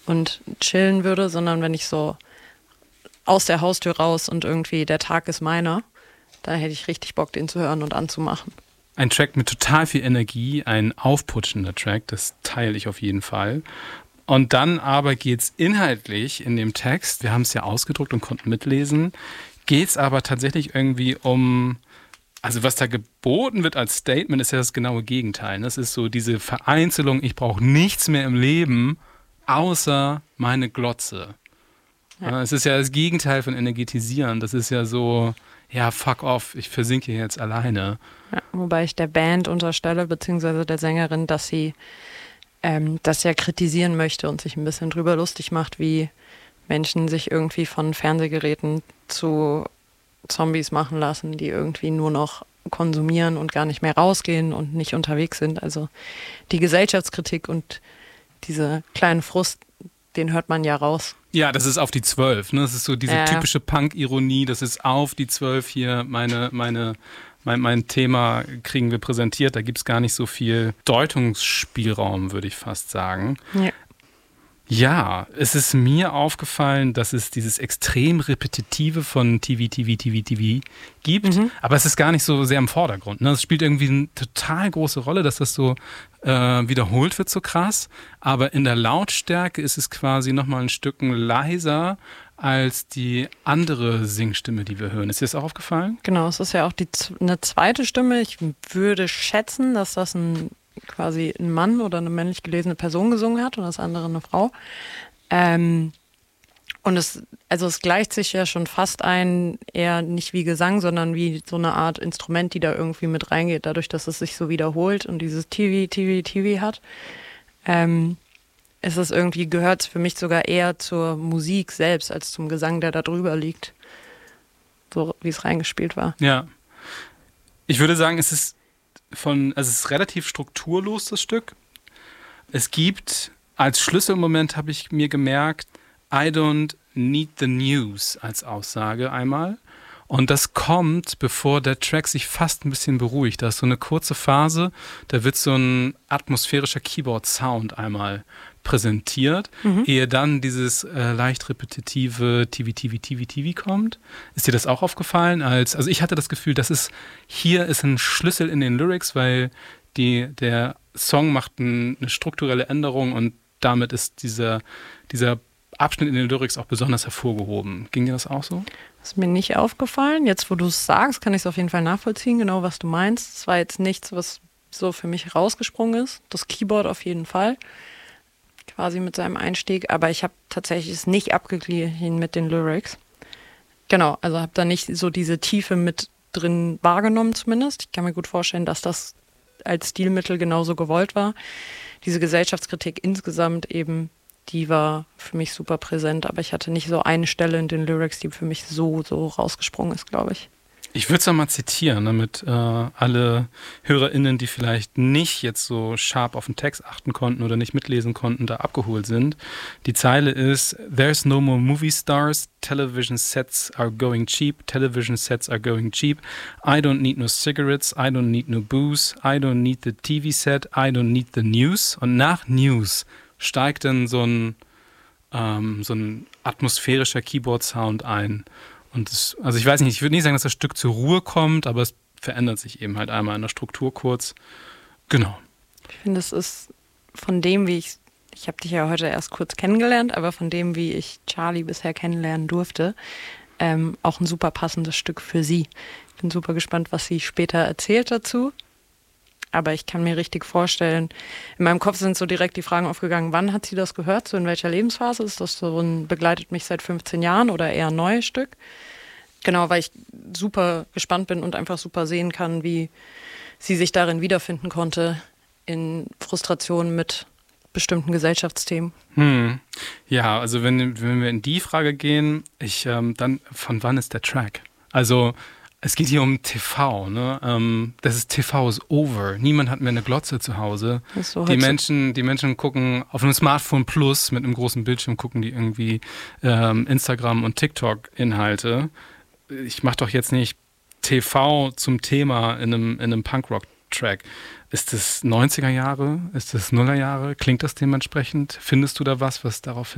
und chillen würde, sondern wenn ich so aus der Haustür raus und irgendwie der Tag ist meiner, da hätte ich richtig Bock, den zu hören und anzumachen. Ein Track mit total viel Energie, ein aufputschender Track, das teile ich auf jeden Fall. Und dann aber geht es inhaltlich in dem Text, wir haben es ja ausgedruckt und konnten mitlesen, geht es aber tatsächlich irgendwie um, also was da geboten wird als Statement, ist ja das genaue Gegenteil. Das ist so diese Vereinzelung, ich brauche nichts mehr im Leben, außer meine Glotze. Ja. Es ist ja das Gegenteil von energetisieren. Das ist ja so, ja, fuck off, ich versinke jetzt alleine. Ja, wobei ich der Band unterstelle, beziehungsweise der Sängerin, dass sie das ja kritisieren möchte und sich ein bisschen drüber lustig macht, wie Menschen sich irgendwie von Fernsehgeräten zu Zombies machen lassen, die irgendwie nur noch konsumieren und gar nicht mehr rausgehen und nicht unterwegs sind. Also die Gesellschaftskritik und diese kleinen Frust, den hört man ja raus. Ja, das ist auf die 12, ne? Das ist so diese typische Punk-Ironie, das ist auf die 12 hier, mein Thema kriegen wir präsentiert, da gibt es gar nicht so viel Deutungsspielraum, würde ich fast sagen. Ja. Ja, es ist mir aufgefallen, dass es dieses extrem Repetitive von TV gibt, aber es ist gar nicht so sehr im Vordergrund. Ne? Es spielt irgendwie eine total große Rolle, dass das so wiederholt wird, so krass, aber in der Lautstärke ist es quasi nochmal ein Stückchen leiser als die andere Singstimme, die wir hören. Ist dir das auch aufgefallen? Genau, es ist ja auch eine zweite Stimme. Ich würde schätzen, dass das quasi ein Mann oder eine männlich gelesene Person gesungen hat und das andere eine Frau. Und es gleicht sich ja schon fast eher nicht wie Gesang, sondern wie so eine Art Instrument, die da irgendwie mit reingeht, dadurch, dass es sich so wiederholt und dieses TV hat. Gehört es für mich sogar eher zur Musik selbst als zum Gesang, der da drüber liegt. So wie es reingespielt war. Ja. Ich würde sagen, es ist relativ strukturlos, das Stück. Es gibt als Schlüsselmoment, habe ich mir gemerkt, I don't need the news als Aussage einmal. Und das kommt, bevor der Track sich fast ein bisschen beruhigt. Da ist so eine kurze Phase, da wird so ein atmosphärischer Keyboard-Sound einmal präsentiert, ehe dann dieses leicht repetitive TV kommt. Ist dir das auch aufgefallen? Also ich hatte das Gefühl, hier ist ein Schlüssel in den Lyrics, weil der Song macht eine strukturelle Änderung und damit ist dieser Abschnitt in den Lyrics auch besonders hervorgehoben. Ging dir das auch so? Das ist mir nicht aufgefallen. Jetzt, wo du es sagst, kann ich es auf jeden Fall nachvollziehen, genau was du meinst. Es war jetzt nichts, was so für mich rausgesprungen ist. Das Keyboard auf jeden Fall. Quasi mit seinem Einstieg. Aber ich habe tatsächlich es nicht abgeglichen mit den Lyrics. Genau, also habe da nicht so diese Tiefe mit drin wahrgenommen zumindest. Ich kann mir gut vorstellen, dass das als Stilmittel genauso gewollt war. Diese Gesellschaftskritik insgesamt eben, die war für mich super präsent, aber ich hatte nicht so eine Stelle in den Lyrics, die für mich so rausgesprungen ist, glaube ich. Ich würde es mal zitieren, damit alle HörerInnen, die vielleicht nicht jetzt so scharf auf den Text achten konnten oder nicht mitlesen konnten, da abgeholt sind. Die Zeile ist: There's no more movie stars, television sets are going cheap, television sets are going cheap. I don't need no cigarettes, I don't need no booze, I don't need the TV set, I don't need the news. Und nach News steigt dann so ein atmosphärischer Keyboard-Sound ein. Und ich weiß nicht, ich würde nicht sagen, dass das Stück zur Ruhe kommt, aber es verändert sich eben halt einmal in der Struktur kurz. Genau. Ich finde, es ist von dem, wie ich habe dich ja heute erst kurz kennengelernt, aber von dem, wie ich Charlie bisher kennenlernen durfte, auch ein super passendes Stück für sie. Ich bin super gespannt, was sie später erzählt dazu. Aber ich kann mir richtig vorstellen, in meinem Kopf sind so direkt die Fragen aufgegangen, wann hat sie das gehört, so in welcher Lebensphase? Ist das so begleitet mich seit 15 Jahren oder eher ein neues Stück? Genau, weil ich super gespannt bin und einfach super sehen kann, wie sie sich darin wiederfinden konnte, in Frustration mit bestimmten Gesellschaftsthemen. Ja, also wenn wir in die Frage gehen, dann von wann ist der Track? Also es geht hier um TV, ne? TV ist over. Niemand hat mehr eine Glotze zu Hause. So die Menschen gucken auf einem Smartphone Plus mit einem großen Bildschirm, gucken die irgendwie Instagram und TikTok-Inhalte. Ich mache doch jetzt nicht TV zum Thema in einem Punkrock-Track. Ist das 90er Jahre? Ist das Nuller Jahre? Klingt das dementsprechend? Findest du da was darauf